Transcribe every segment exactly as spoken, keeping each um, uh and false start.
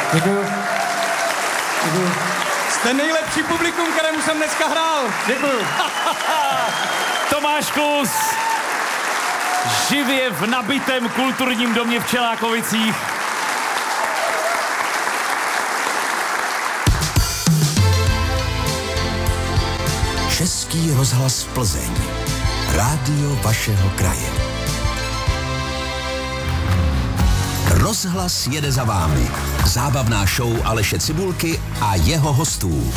Děkuju. Děkuju. Jste nejlepší publikum, kterému jsem dneska hrál. Děkuju. Tomáš Klus, živě v nabitém kulturním domě v Čelákovicích. Český rozhlas Plzeň. Rádio vašeho kraje. Rozhlas jede za vámi. Zábavná show Aleše Cibulky a jeho hostů.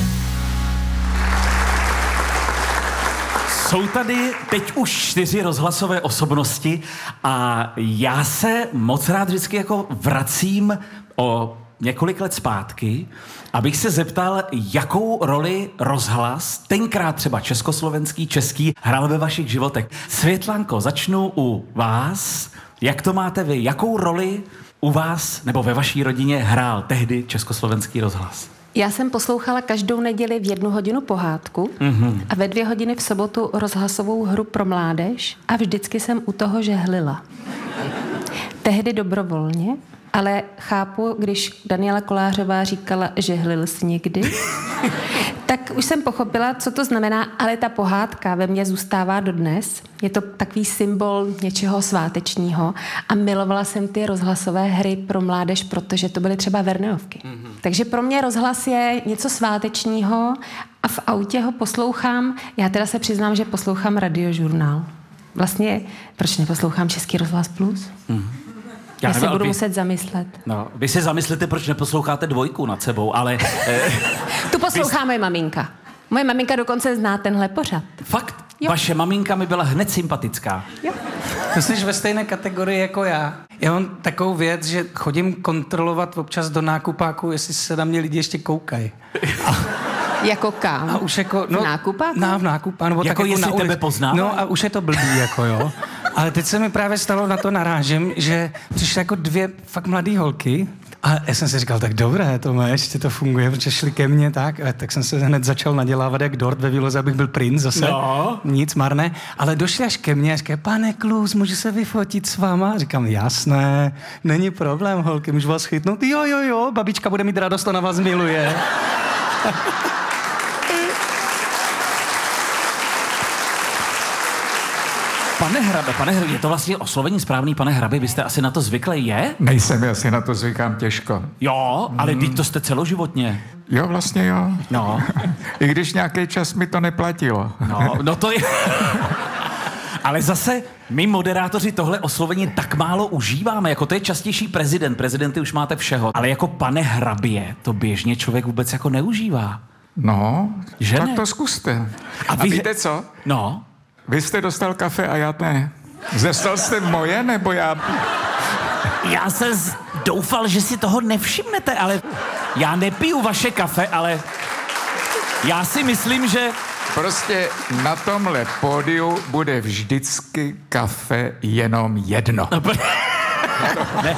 Jsou tady teď už čtyři rozhlasové osobnosti a já se moc rád vždycky jako vracím o několik let zpátky, abych se zeptal, jakou roli rozhlas, tenkrát třeba československý, český, hrál ve vašich životech. Světlanko, začnu u vás. Jak to máte vy? Jakou roli u vás nebo ve vaší rodině hrál tehdy československý rozhlas? Já jsem poslouchala každou neděli v jednu hodinu pohádku mm-hmm. a ve dvě hodiny v sobotu rozhlasovou hru pro mládež a vždycky jsem u toho žehlila. Tehdy dobrovolně, ale chápu, když Daniela Kolářová říkala, žehlil jsi někdy, tak už jsem pochopila, co to znamená, ale ta pohádka ve mně zůstává dodnes. Je to takový symbol něčeho svátečního a milovala jsem ty rozhlasové hry pro mládež, protože to byly třeba Verneovky. Mm-hmm. Takže pro mě rozhlas je něco svátečního a v autě ho poslouchám. Já teda se přiznám, že poslouchám radiožurnál. Vlastně, proč neposlouchám Český rozhlas plus? Mm-hmm. Já, Já se budu vy... muset zamyslet. No, vy si zamyslete, proč neposloucháte dvojku nad sebou, ale... Tu poslouchá moje maminka. Moje maminka dokonce zná tenhle pořad. Fakt? Jo. Vaše maminka mi byla hned sympatická. Jo. To jsi ve stejné kategorii jako já. Já mám takovou věc, že chodím kontrolovat občas do nákupáku, jestli se na mě lidi ještě koukají. A... Jako kam? A už jako... No, v nákupáku? Na, v nákupáku. Nebo jako tak jestli jako tebe poznávají? No a už je to blbý, jako jo. Ale teď se mi právě stalo, na to narážím, že přišly jako dvě fakt mladý holky a já jsem si říkal, tak dobré, to má, ještě to funguje, protože šli ke mně, tak, a tak jsem se hned začal nadělávat jak dort ve výloze, abych byl princ zase. No. Nic marné. Ale došli až ke mně a říkají, pane Klus, můžu se vyfotit s váma? Říkám, jasné, není problém, holky, můžu vás chytnout? Jo, jo, jo, babička bude mít radost, ona vás miluje. Pane Hrabe, pane Hrabe, je to vlastně oslovení správný, pane Hrabe, vy jste asi na to zvyklý, je? Nejsem, já si na to zvykám těžko. Jo, ale mm. to jste celoživotně. Jo, vlastně jo. No. I když nějaký čas mi to neplatilo. No, no to je... Ale zase my moderátoři tohle oslovení tak málo užíváme, jako to je častější prezident, prezidenty už máte všeho, ale jako pane Hrabě to běžně člověk vůbec jako neužívá. No, že tak ne? to zkuste. A, vy... A víte co? No. Vy jste dostal kafe a já ne. Dostal jste moje, nebo já... Já se z... doufal, že si toho nevšimnete, ale já nepiju vaše kafe, ale já si myslím, že... Prostě na tomhle pódiu bude vždycky kafe jenom jedno. Ne.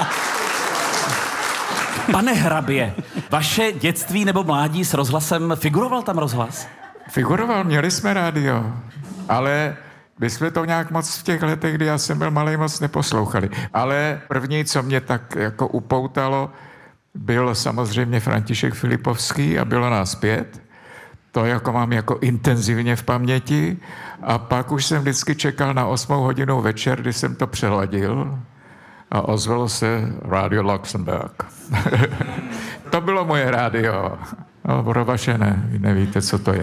Pane Hrabě, vaše dětství nebo mládí s rozhlasem, figuroval tam rozhlas? Figuroval, měli jsme rádio, ale my jsme to nějak moc v těch letech, kdy já jsem byl malej, moc neposlouchali. Ale první, co mě tak jako upoutalo, byl samozřejmě František Filipovský a bylo nás pět. To jako mám jako intenzivně v paměti. A pak už jsem vždycky čekal na osmou hodinu večer, kdy jsem to přeladil a ozvalo se Radio Luxemburg. To bylo moje rádio. No, pro vaše ne, vy nevíte, co to je.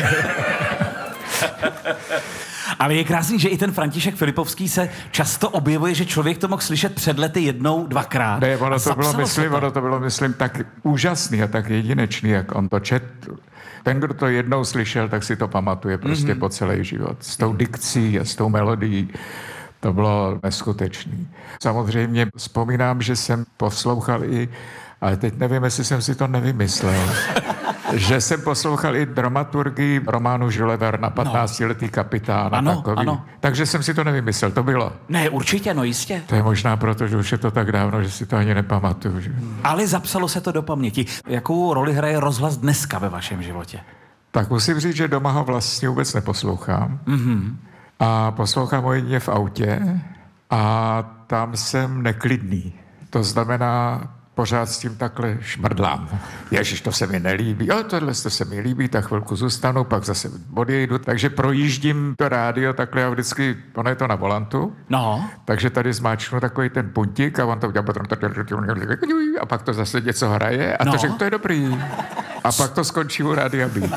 Ale je krásný, že i ten František Filipovský se často objevuje, že člověk to mohl slyšet před lety jednou, dvakrát. Ne, ono to bylo, myslím, to. ono to bylo, myslím, tak úžasný a tak jedinečný, jak on to četl. Ten, kdo to jednou slyšel, tak si to pamatuje prostě mm-hmm. po celý život. S tou dikcí a s tou melodií. To bylo neskutečný. Samozřejmě vzpomínám, že jsem poslouchal i, ale teď nevím, jestli jsem si to nevymyslel, že jsem poslouchal i dramaturgii románu Jules Verna, patnáctiletý kapitán a ano, takový. Ano. Takže jsem si to nevymyslel, to bylo. Ne, určitě, no jistě. To je možná proto, že už je to tak dávno, že si to ani nepamatuju. Že? Ale zapsalo se to do paměti. Jakou roli hraje rozhlas dneska ve vašem životě? Tak musím říct, že doma ho vlastně vůbec neposlouchám. Mm-hmm. A poslouchám ho jedině v autě a tam jsem neklidný. To znamená, pořád s tím takhle šmrdlám. Ježiš, to se mi nelíbí. Jo, tohle to se mi líbí, tak chvilku zůstanu, pak zase odjejdu. Takže projíždím to rádio takhle a vždycky, ono je to na volantu. No. Takže tady zmáčknu takový ten puntík a on to udělá a pak to zase něco hraje a no. to řekl, to je dobrý. A pak to skončí u Rádia Beat.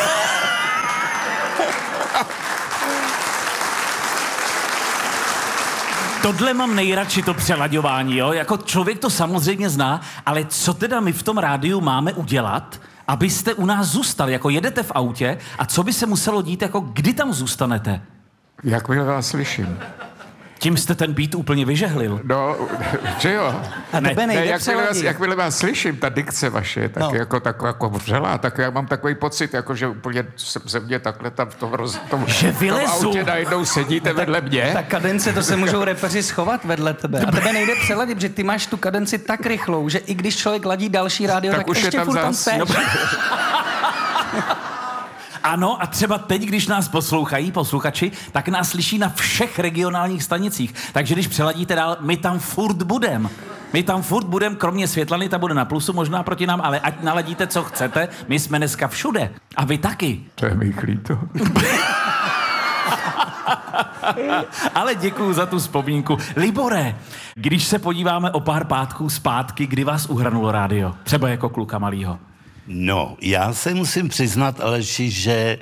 Tohle mám nejradši, to přelaďování, jo? Jako člověk to samozřejmě zná, ale co teda my v tom rádiu máme udělat, abyste u nás zůstali? Jako jedete v autě a co by se muselo dít, jako kdy tam zůstanete? Jak vás slyším. Tím jste ten beat úplně vyžehlil. No, že jo. A tebe nejde ne, jakmile vás, přeladit. jakmile vás slyším, ta dikce vaše, tak No. jako taková jako vřelá, tak já mám takový pocit, jako že úplně ze mě takhle tam v tom, roz, tom, Že v tom vylezu. autě najednou sedíte vedle mě. Ta kadence, to se můžou repeři schovat vedle tebe. A tebe nejde přeladit, že ty máš tu kadenci tak rychlou, že i když člověk ladí další rádio, Tak tak, už je ještě tam furt tam zas. seš. No, ano, a třeba teď, když nás poslouchají posluchači, tak nás slyší na všech regionálních stanicích. Takže když přeladíte dál, my tam furt budem. My tam furt budem, kromě Světlany, ta bude na plusu, možná proti nám, ale ať naladíte, co chcete, my jsme dneska všude. A vy taky. To je mi líto. Ale děkuju za tu vzpomínku. Libore, když se podíváme o pár pátků zpátky, kdy vás uhranulo rádio? Třeba jako kluka malýho. No, já se musím přiznat, Aleši, že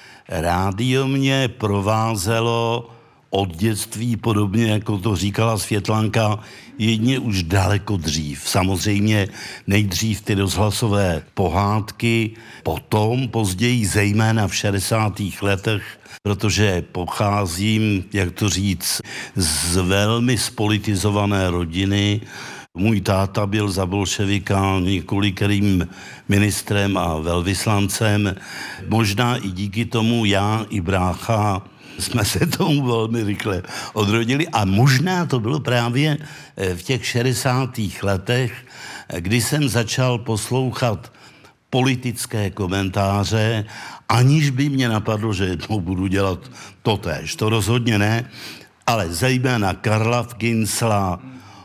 rádio mě provázelo od dětství, podobně jako to říkala Světlanka, jedně už daleko dřív. Samozřejmě nejdřív ty rozhlasové pohádky, potom později zejména v šedesátých letech, protože pocházím, jak to říct, z velmi spolitizované rodiny. Můj táta byl za bolševika několikrým ministrem a velvyslancem. Možná i díky tomu já i brácha jsme se tomu velmi rychle odrodili a možná to bylo právě v těch šedesátých letech, kdy jsem začal poslouchat politické komentáře, aniž by mě napadlo, že jednou budu dělat totéž. To rozhodně ne, ale zejména Karla Kincla,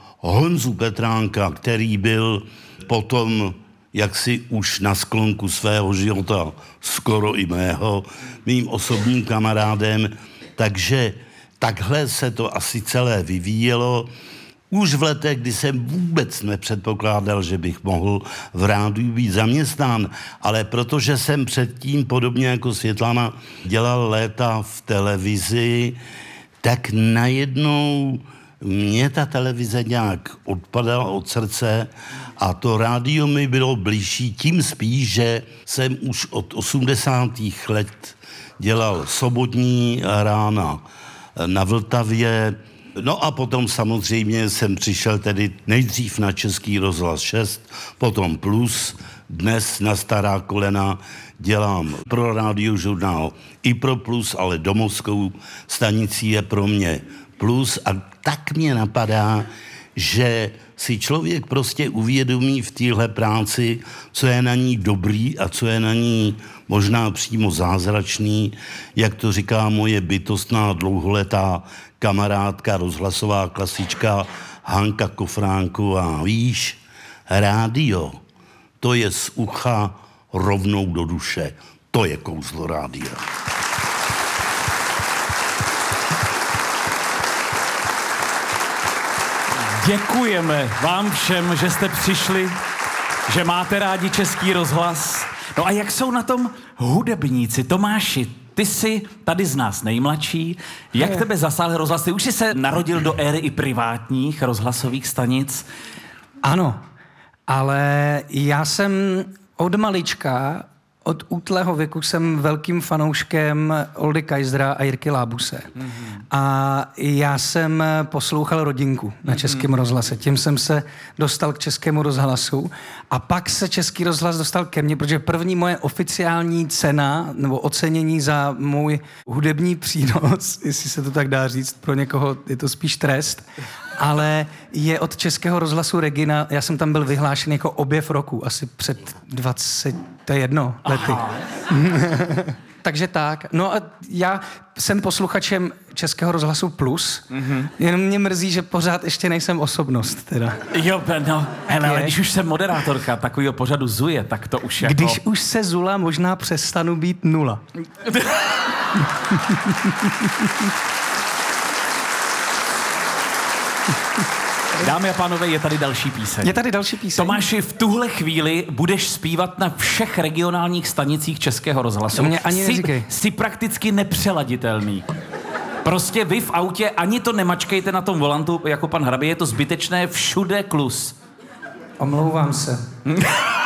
Honzu Petránka, který byl potom jaksi už na sklonku svého života, skoro i mého, mým osobním kamarádem. Takže takhle se to asi celé vyvíjelo. Už v letech, kdy jsem vůbec nepředpokládal, že bych mohl v rádiu být zaměstnán, ale protože jsem předtím, podobně jako Světlana, dělal léta v televizi, tak najednou mě ta televize nějak odpadala od srdce a to rádio mi bylo blížší, tím spíš, že jsem už od osmdesátých let dělal sobotní rána na Vltavě. No a potom samozřejmě jsem přišel tedy nejdřív na Český rozhlas šest, potom Plus, dnes na stará kolena dělám pro Radiožurnál i pro Plus, ale domovskou stanicí je pro mě Plus a tak mě napadá, že si člověk prostě uvědomí v téhle práci, co je na ní dobrý a co je na ní možná přímo zázračný, jak to říká moje bytostná dlouholetá kamarádka, rozhlasová klasička Hanka Kofránková. Víš, rádio, to je z ucha rovnou do duše. To je kouzlo rádia. Děkujeme vám všem, že jste přišli, že máte rádi Český rozhlas. No a jak jsou na tom hudebníci? Tomáši, ty jsi tady z nás nejmladší. Jak tebe zasáhl rozhlas? Ty už jsi se narodil do éry i privátních rozhlasových stanic. Ano, ale já jsem od malička, od útlého věku jsem velkým fanouškem Oldy Kaisera a Jirky Lábuse. Mm-hmm. A já jsem poslouchal Rodinku na Českém mm-hmm. rozhlase. Tím jsem se dostal k Českému rozhlasu. A pak se Český rozhlas dostal ke mně, protože první moje oficiální cena nebo ocenění za můj hudební přínos, jestli se to tak dá říct, pro někoho je to spíš trest, ale je od Českého rozhlasu Regina. Já jsem tam byl vyhlášen jako objev roku, asi před dvaceti jednou lety. takže tak. No a já jsem posluchačem Českého rozhlasu Plus, mm-hmm. jenom mě mrzí, že pořád ještě nejsem osobnost teda. Jo, no, hele, ale když už jsem moderátorka takovýho pořadu Zuje, tak to už jako... Když už se Zula, možná přestanu být nula. Dámy a pánové, je tady další píseň. Je tady další píseň. Tomáši, v tuhle chvíli budeš zpívat na všech regionálních stanicích Českého rozhlasu. To mě ani neříkej. Jsi, jsi prakticky nepřeladitelný. Prostě vy v autě ani to nemačkejte na tom volantu jako pan Hrabě, je to zbytečné, všude klus. Omlouvám se.